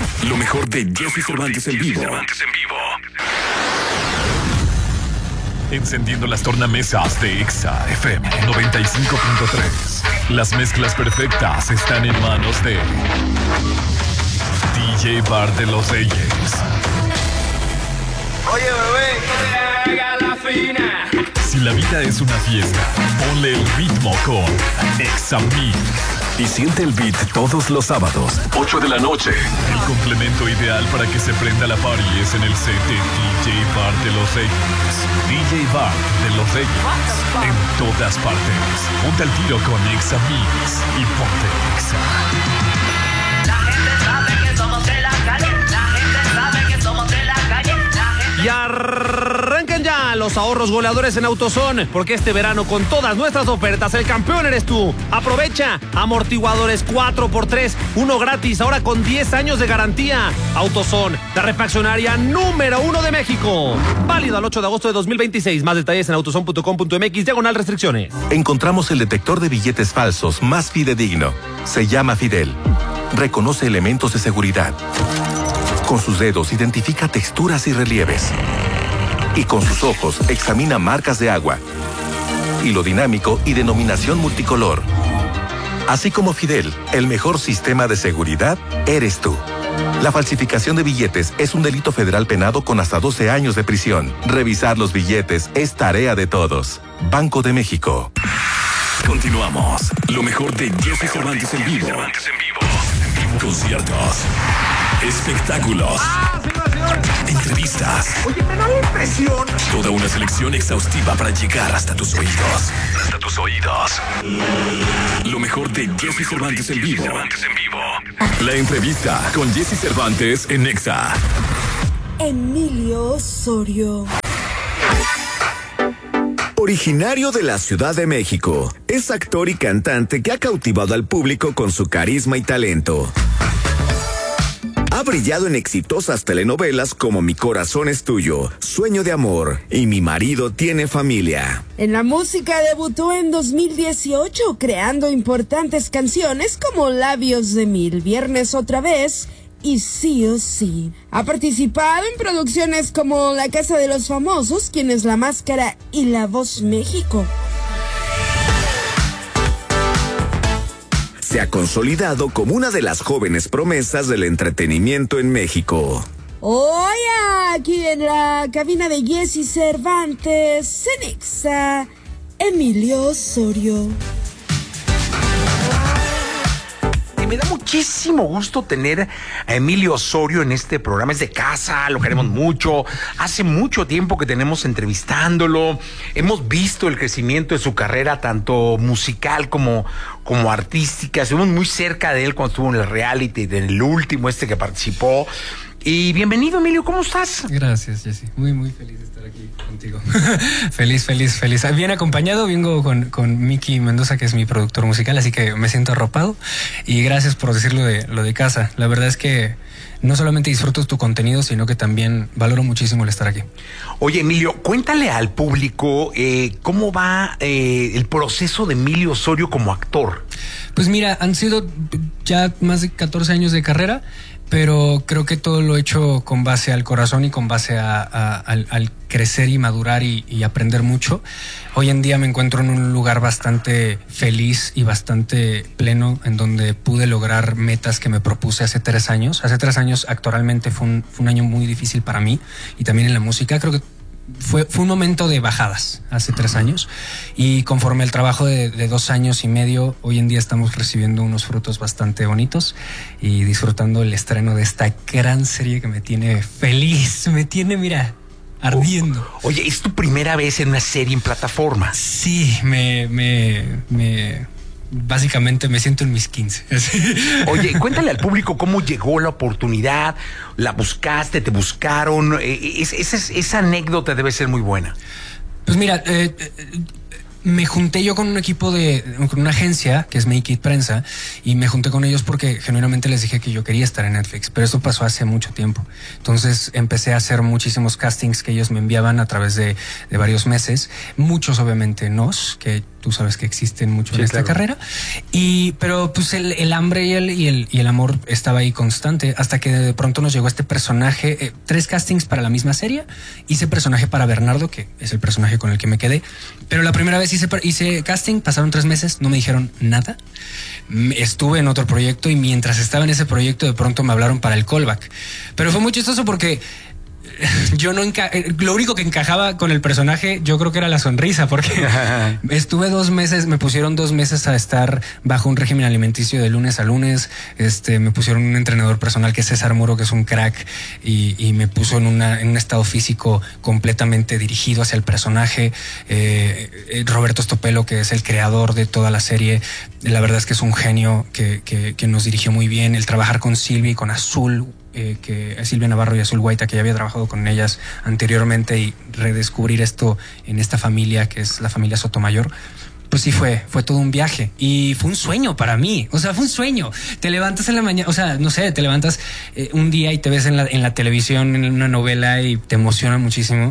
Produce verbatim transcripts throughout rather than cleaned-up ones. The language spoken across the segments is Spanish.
Lo mejor de Jesse Cervantes en vivo. Encendiendo las tornamesas de Exa F M noventa y cinco punto tres. Las mezclas perfectas están en manos de D J Bar de los Reyes. Oye, bebé, la fina. Si la vida es una fiesta, ponle el ritmo con Exa Mix. Y siente el beat todos los sábados, ocho de la noche. El complemento ideal para que se prenda la party es en el set de D J Bar de los Reyes. D J Bar de los Reyes. En todas partes. Ponte al tiro con Exa Mix y ponte Exa. La gente sabe que somos de la calle. La gente sabe que somos de la calle. Y arrancan ya los ahorros goleadores en AutoZone, porque este verano con todas nuestras ofertas el campeón eres tú. Aprovecha amortiguadores cuatro por tres, uno gratis, ahora con diez años de garantía. AutoZone, la refaccionaria número uno de México. Válido al ocho de agosto de dos mil veintiséis. Más detalles en autozone punto com punto mx, diagonal restricciones. Encontramos el detector de billetes falsos más fidedigno. Se llama Fidel. Reconoce elementos de seguridad. Con sus dedos identifica texturas y relieves. Y con sus ojos examina marcas de agua. Hilo dinámico y denominación multicolor. Así como Fidel, el mejor sistema de seguridad eres tú. La falsificación de billetes es un delito federal penado con hasta doce años de prisión. Revisar los billetes es tarea de todos. Banco de México. Continuamos. Lo mejor de Jesse Cervantes en vivo. Conciertos. Espectáculos. Ah, señor, señor. Entrevistas. Oye, me da la impresión. Toda una selección exhaustiva para llegar hasta tus oídos. Hasta tus oídos. Lo mejor de Jesse Cervantes en vivo. La entrevista con Jesse Cervantes en Exa. Emilio Osorio. Originario de la Ciudad de México, es actor y cantante que ha cautivado al público con su carisma y talento. Ha brillado en exitosas telenovelas como Mi corazón es tuyo, Sueño de amor y Mi marido tiene familia. En la música debutó en dos mil dieciocho, creando importantes canciones como Labios de Mil, Viernes otra vez y Sí o Sí. Ha participado en producciones como La Casa de los Famosos, Quién es la Máscara y La Voz México. Se ha consolidado como una de las jóvenes promesas del entretenimiento en México. Hoy aquí en la cabina de Jesse Cervantes, en Exa, Emilio Osorio. Y me da muchísimo gusto tener a Emilio Osorio en este programa. Es de casa, lo queremos mucho. Hace mucho tiempo que tenemos entrevistándolo. Hemos visto el crecimiento de su carrera, tanto musical como, como artística. Estuvimos muy cerca de él cuando estuvo en el reality, en el último este que participó. Y bienvenido, Emilio, ¿cómo estás? Gracias, Jesse. Muy, muy feliz de estar aquí contigo. feliz, feliz, feliz. Bien acompañado, vengo con, con Miki Mendoza, que es mi productor musical, así que me siento arropado. Y gracias por decir lo de, lo de casa. La verdad es que no solamente disfruto tu contenido, sino que también valoro muchísimo el estar aquí. Oye, Emilio, cuéntale al público eh, cómo va eh, el proceso de Emilio Osorio como actor. Pues mira, han sido ya más de catorce años de carrera, pero creo que todo lo he hecho con base al corazón y con base a, a, al, al crecer y madurar y, y aprender mucho. Hoy en día me encuentro en un lugar bastante feliz y bastante pleno, en donde pude lograr metas que me propuse hace tres años. Hace tres años actoralmente fue un, fue un año muy difícil para mí, y también en la música. Creo que Fue, fue un momento de bajadas hace tres años, y conforme el trabajo de, de dos años y medio, hoy en día estamos recibiendo unos frutos bastante bonitos y disfrutando el estreno de esta gran serie que me tiene feliz, me tiene, mira, ardiendo. Oye, ¿es tu primera vez en una serie en plataforma? Sí, me... me, me básicamente me siento en mis quince. Oye, cuéntale al público cómo llegó la oportunidad, la buscaste, te buscaron, es, esa, esa anécdota debe ser muy buena. Pues mira, eh, me junté yo con un equipo de, con una agencia que es Make It Prensa, y me junté con ellos porque genuinamente les dije que yo quería estar en Netflix, pero eso pasó hace mucho tiempo. Entonces empecé a hacer muchísimos castings que ellos me enviaban a través de, de varios meses, muchos obviamente nos, que tú sabes que existen mucho Sí, en esta claro. carrera. Y, pero pues el, el hambre y el, y, el, y el amor estaba ahí constante hasta que de pronto nos llegó este personaje, eh, tres castings para la misma serie. Hice personaje para Bernardo, que es el personaje con el que me quedé. Pero la primera vez hice, hice casting, pasaron tres meses, no me dijeron nada. Estuve en otro proyecto y mientras estaba en ese proyecto de pronto me hablaron para el callback. Pero fue muy chistoso porque yo no enca lo único que encajaba con el personaje yo creo que era la sonrisa, porque estuve dos meses, me pusieron dos meses a estar bajo un régimen alimenticio de lunes a lunes. Este, me pusieron un entrenador personal que es César Muro, que es un crack, y, y me puso en, una, en un estado físico completamente dirigido hacia el personaje. Eh, Roberto Stopelo, que es el creador de toda la serie, la verdad es que es un genio que, que, que nos dirigió muy bien. El trabajar con Silvia y con Azul, Eh, que Silvia Navarro y Azul Guaita, que ya había trabajado con ellas anteriormente, y redescubrir esto en esta familia que es la familia Sotomayor, pues sí fue, fue todo un viaje y fue un sueño para mí. O sea, fue un sueño. Te levantas en la mañana, o sea, no sé, te levantas eh, un día y te ves en la, en la televisión, en una novela, y te emociona muchísimo.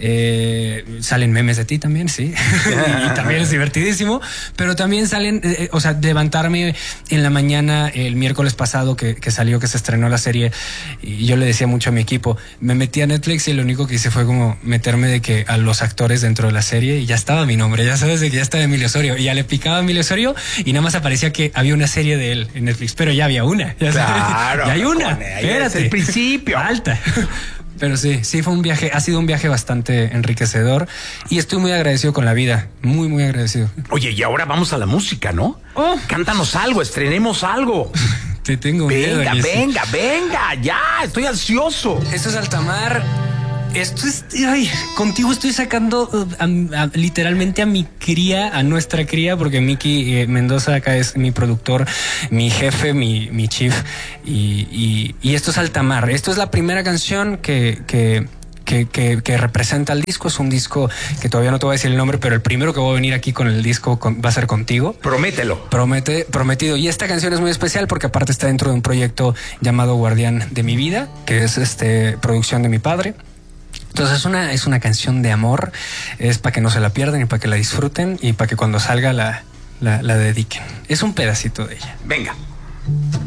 Eh, salen memes de ti también, sí. Y también es divertidísimo, pero también salen, eh, o sea, levantarme en la mañana el miércoles pasado que, que salió, que se estrenó la serie, y yo le decía mucho a mi equipo, me metí a Netflix y lo único que hice fue como meterme de que a los actores dentro de la serie, y ya estaba mi nombre, ya sabes de que ya estaba Emilio Osorio, y ya le picaba a Emilio Osorio y nada más aparecía que había una serie de él en Netflix, pero ya había una, ya Claro, ya hay una, con ella, espérate, es el principio. Alta. Pero sí, sí fue un viaje, ha sido un viaje bastante enriquecedor y estoy muy agradecido con la vida, muy, muy agradecido. Oye, y ahora vamos a la música, ¿no? Oh. Cántanos algo, estrenemos algo. Te tengo miedo. Venga, Jessy. venga, venga, ya, estoy ansioso. Esto es Altamar. Esto es, ay, contigo estoy sacando uh, a, a, literalmente a mi cría, a nuestra cría, porque Miki eh, Mendoza acá es mi productor, mi jefe, mi, mi chief, y, y, y esto es Altamar. Esto es la primera canción que, que, que, que, que representa el disco. Es un disco que todavía no te voy a decir el nombre, pero el primero que voy a venir aquí con el disco con, va a ser contigo. Promételo. Promete, prometido. Y esta canción es muy especial porque aparte está dentro de un proyecto llamado Guardián de mi vida, que es este producción de mi padre. Entonces es una, es una canción de amor, es para que no se la pierdan y para que la disfruten y para que cuando salga la, la, la dediquen. Es un pedacito de ella. Venga.